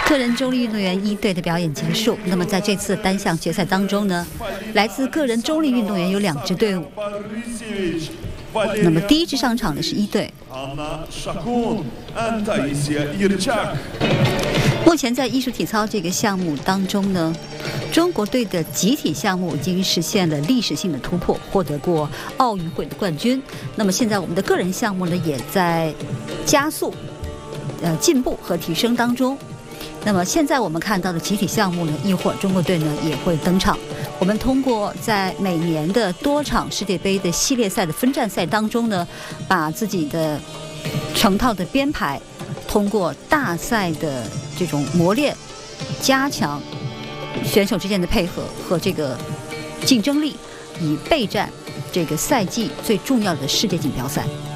个人中立运动员一队的表演结束。那么在这次单项决赛当中呢，来自个人中立运动员有2支队伍。那么第一支上场的是一队。目前在艺术体操这个项目当中呢，中国队的集体项目已经实现了历史性的突破，获得过奥运会的冠军。那么现在我们的个人项目呢，也在加速进步和提升当中。那么现在我们看到的集体项目呢，一会儿中国队呢也会登场。我们通过在每年的多场世界杯的系列赛的分站赛当中呢，把自己的成套的编排通过大赛的这种磨练，加强选手之间的配合和这个竞争力，以备战这个赛季最重要的世界锦标赛。